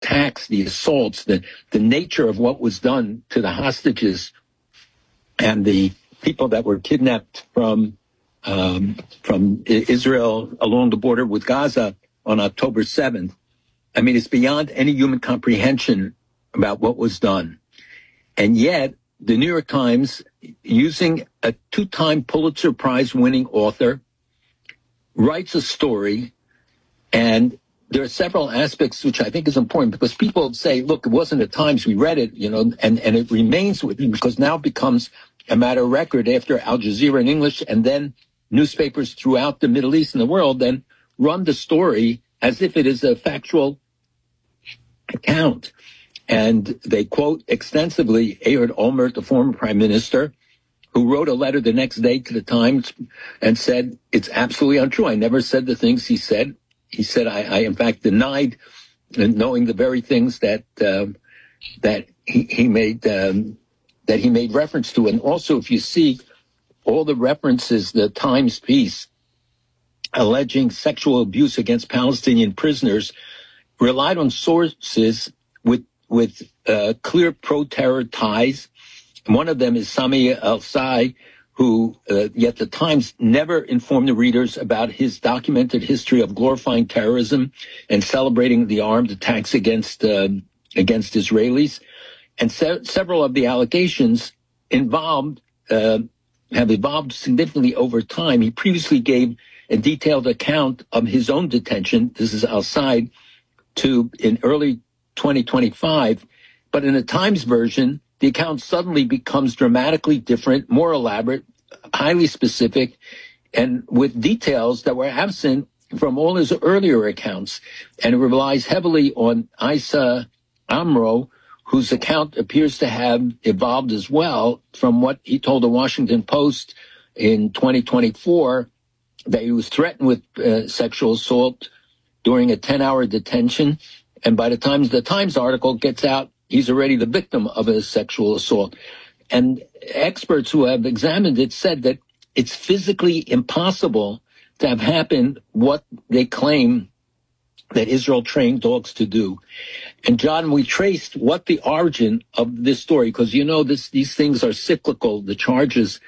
attacks, the assaults, the nature of what was done to the hostages and the people that were kidnapped from Israel along the border with Gaza on October 7th. I mean, it's beyond any human comprehension about what was done. And yet, the New York Times, using a 2-time Pulitzer Prize-winning author, writes a story, and there are several aspects which I think is important, because people say, look, it wasn't at Times, we read it, and it remains with me, because now it becomes a matter of record after Al Jazeera in English, and then newspapers throughout the Middle East and the world then run the story as if it is a factual account. And they quote extensively Ehud Olmert, the former prime minister, who wrote a letter the next day to the Times and said, it's absolutely untrue. I never said the things he said. He said, I in fact denied knowing the very things that he made reference to. And also, if you see all the references, the Times piece alleging sexual abuse against Palestinian prisoners relied on sources with clear pro-terror ties. One of them is Sami al-Sai, who yet the Times never informed the readers about his documented history of glorifying terrorism and celebrating the armed attacks against Israelis. And several of the allegations have evolved significantly over time. He previously gave a detailed account of his own detention. This is al-Sai in early 2025, but in the Times version, the account suddenly becomes dramatically different, more elaborate, highly specific, and with details that were absent from all his earlier accounts. And it relies heavily on Isa Amro, whose account appears to have evolved as well from what he told the Washington Post in 2024, that he was threatened with sexual assault during a 10-hour detention. And by the time the Times article gets out, he's already the victim of a sexual assault. And experts who have examined it said that it's physically impossible to have happened what they claim that Israel trained dogs to do. And John, we traced what the origin of this story, because these things are cyclical, the charges.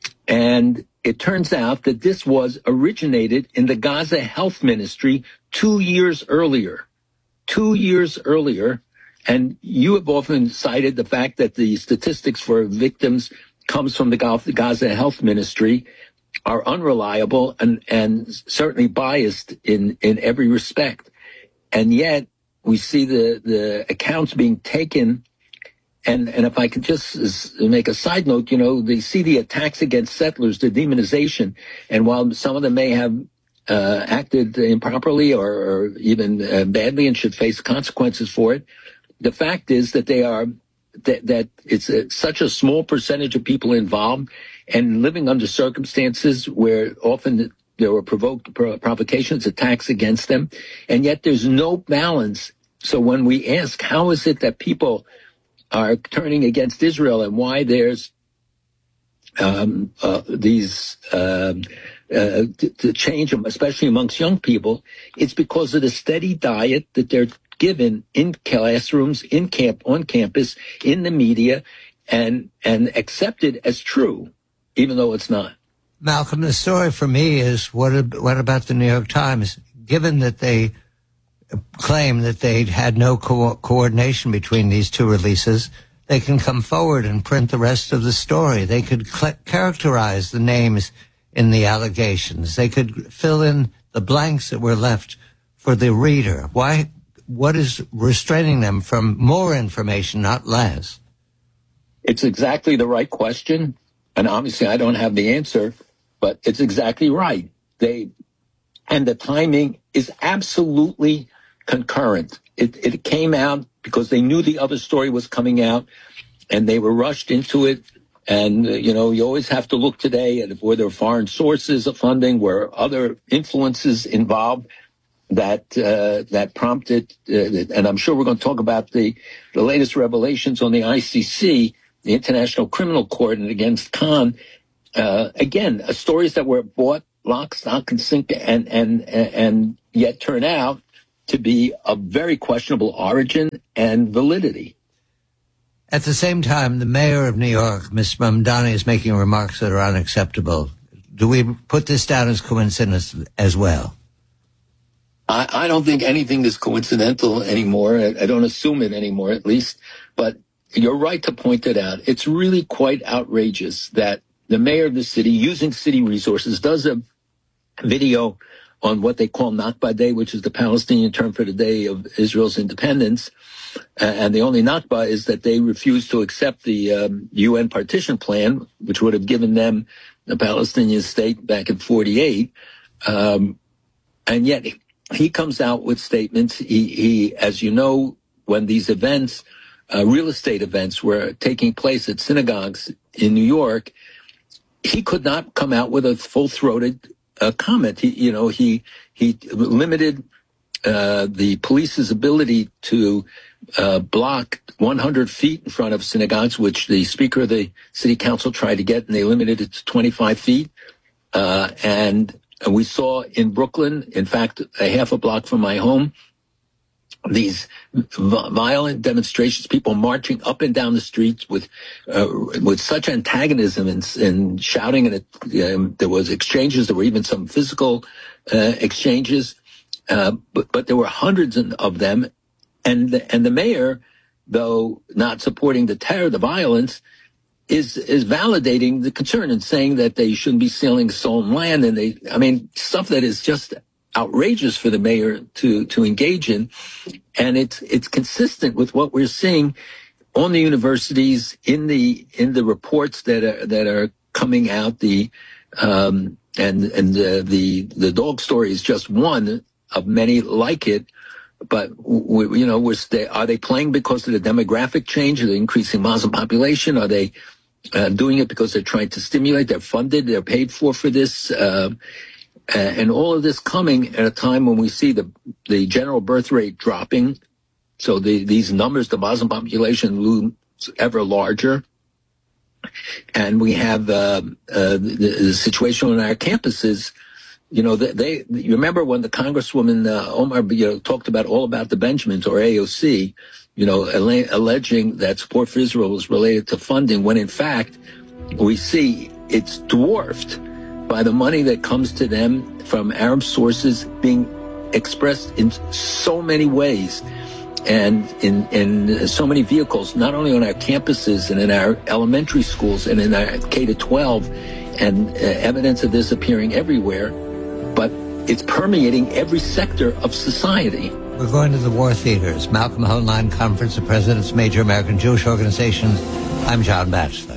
And it turns out that this was originated in the Gaza Health Ministry 2 years earlier. 2 years earlier, and you have often cited the fact that the statistics for victims comes from the Gaza Health Ministry are unreliable and certainly biased in every respect. And yet we see the accounts being taken. And if I could just make a side note, they see the attacks against settlers, the demonization, and while some of them may have acted improperly or even badly and should face consequences for it, the fact is that that it's such a small percentage of people involved and living under circumstances where often there were provocations, attacks against them, and yet there's no balance. So when we ask how is it that people are turning against Israel and why there's the change, especially amongst young people, it's because of the steady diet that they're given in classrooms, on campus, in the media, and accepted as true, even though it's not. Malcolm, the story for me is what about the New York Times? Given that they claim that they had no coordination between these two releases, they can come forward and print the rest of the story. They could characterize the names in the allegations. They could fill in the blanks that were left for the reader. Why? What is restraining them from more information, not less? It's exactly the right question. And obviously I don't have the answer, but it's exactly right. And the timing is absolutely concurrent. It came out because they knew the other story was coming out and they were rushed into it. And, you always have to look today at were there foreign sources of funding, were other influences involved that prompted, and I'm sure we're going to talk about the latest revelations on the ICC, the International Criminal Court, and against Khan. Again, stories that were bought lock, stock, and sink, and yet turn out to be of very questionable origin and validity. At the same time, the mayor of New York, Mr. Mamdani, is making remarks that are unacceptable. Do we put this down as coincidence as well? I don't think anything is coincidental anymore. I don't assume it anymore, at least. But you're right to point it out. It's really quite outrageous that the mayor of the city, using city resources, does a video on what they call Nakba Day, which is the Palestinian term for the day of Israel's independence. And the only Nakba is that they refused to accept the UN partition plan, which would have given them a Palestinian state back in 48. And yet he comes out with statements. He, as you know, when these events, real estate events were taking place at synagogues in New York, he could not come out with a full-throated comment. He limited the police's ability to block 100 feet in front of synagogues, which the Speaker of the City Council tried to get, and they limited it to 25 feet. And we saw in Brooklyn, in fact, a half a block from my home, these violent demonstrations, people marching up and down the streets with such antagonism and shouting, and there was exchanges. There were even some physical exchanges, but there were hundreds of them. And the mayor, though not supporting the terror, the violence, is validating the concern and saying that they shouldn't be stealing stolen land. And stuff that is just outrageous for the mayor to engage in. And it's consistent with what we're seeing on the universities, in the reports that are coming out. The dog story is just one of many like it. But are they playing because of the demographic change, or the increasing Muslim population? Are they doing it because they're trying to stimulate? They're funded, they're paid for this. And all of this coming at a time when we see the general birth rate dropping. So these numbers, the Muslim population looms ever larger. And we have the situation on our campuses. You remember when the Congresswoman Omar talked all about the Benjamins, or AOC, alleging that support for Israel was related to funding, when in fact we see it's dwarfed by the money that comes to them from Arab sources, being expressed in so many ways and in so many vehicles, not only on our campuses and in our elementary schools and in our K-12, and evidence of this appearing everywhere, but it's permeating every sector of society. We're going to the war theaters. Malcolm Hoenlein, Conference of Presidents, Major American Jewish Organizations. I'm John Batchelor.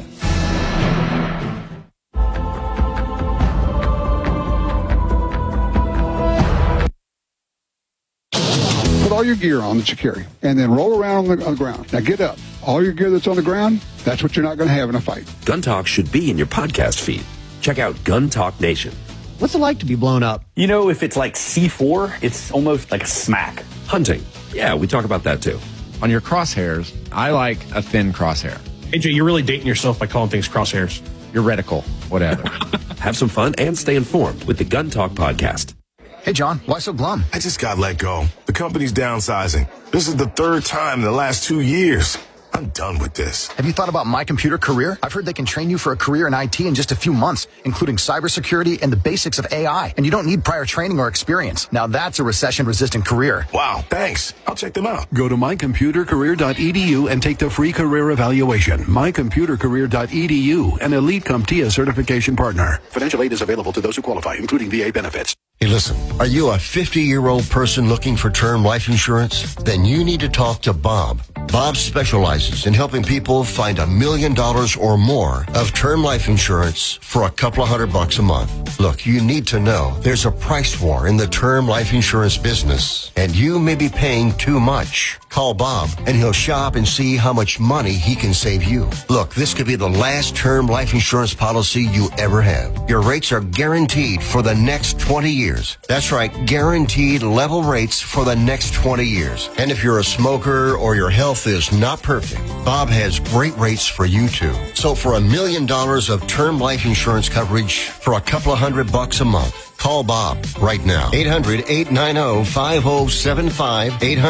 All your gear on that you carry, and then roll around on the ground. Now get up. All your gear that's on the ground, that's what you're not going to have in a fight. Gun Talk should be in your podcast feed. Check out Gun Talk Nation. What's it like to be blown up? If it's like C4, it's almost like a smack. Hunting. Yeah, we talk about that too. On your crosshairs, I like a thin crosshair. AJ, you're really dating yourself by calling things crosshairs. Your reticle, whatever. Have some fun and stay informed with the Gun Talk podcast. Hey, John, why so glum? I just got let go. The company's downsizing. This is the third time in the last 2 years. I'm done with this. Have you thought about My Computer Career? I've heard they can train you for a career in IT in just a few months, including cybersecurity and the basics of AI. And you don't need prior training or experience. Now that's a recession-resistant career. Wow, thanks. I'll check them out. Go to mycomputercareer.edu and take the free career evaluation. Mycomputercareer.edu, an elite CompTIA certification partner. Financial aid is available to those who qualify, including VA benefits. Hey, listen, are you a 50-year-old person looking for term life insurance? Then you need to talk to Bob. Bob specializes in helping people find $1 million or more of term life insurance for a couple of $100 a month. Look, you need to know there's a price war in the term life insurance business, and you may be paying too much. Call Bob, and he'll shop and see how much money he can save you. Look, this could be the last term life insurance policy you ever have. Your rates are guaranteed for the next 20 years. That's right, guaranteed level rates for the next 20 years. And if you're a smoker or your health is not perfect, Bob has great rates for you too. So for $1 million of term life insurance coverage for a couple of $100 a month, Call Bob right now. 800-890-5075.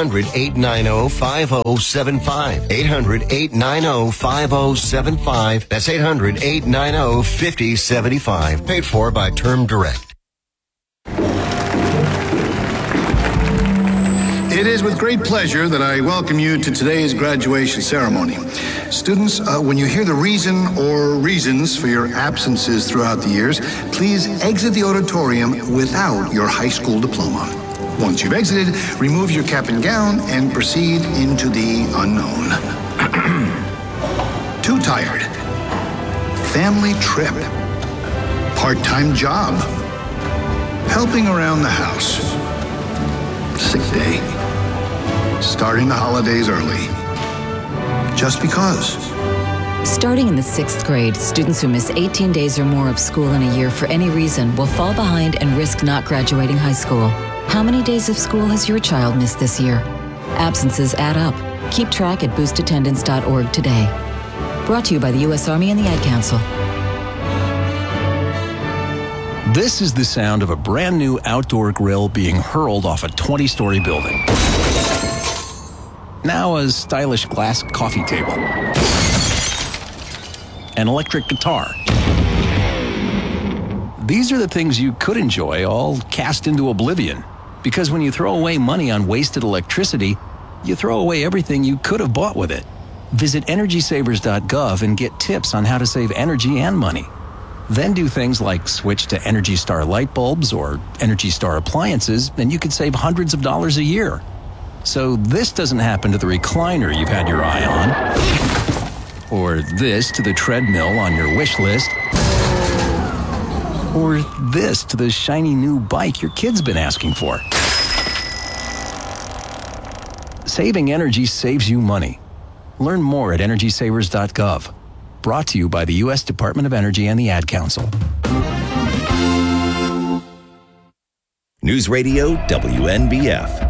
800-890-5075. 800-890-5075. That's 800-890-5075. Paid for by Term Direct. It is with great pleasure that I welcome you to today's graduation ceremony. Students, when you hear the reason or reasons for your absences throughout the years, please exit the auditorium without your high school diploma. Once you've exited, remove your cap and gown and proceed into the unknown. Too tired. Family trip. Part-time job. Helping around the house. Sick day. Starting the holidays early. Just because. Starting in the 6th grade, students who miss 18 days or more of school in a year for any reason will fall behind and risk not graduating high school. How many days of school has your child missed this year? Absences add up. Keep track at boostattendance.org today. Brought to you by the U.S. Army and the Ad Council. This is the sound of a brand new outdoor grill being hurled off a 20-story building. Now a stylish glass coffee table. An electric guitar. These are the things you could enjoy, all cast into oblivion. Because when you throw away money on wasted electricity, you throw away everything you could have bought with it. Visit EnergySavers.gov and get tips on how to save energy and money. Then do things like switch to Energy Star light bulbs or Energy Star appliances, and you could save hundreds of dollars a year. So this doesn't happen to the recliner you've had your eye on, or this to the treadmill on your wish list, or this to the shiny new bike your kid's been asking for. Saving energy saves you money. Learn more at EnergySavers.gov. Brought to you by the U.S. Department of Energy and the Ad Council. News Radio WNBF.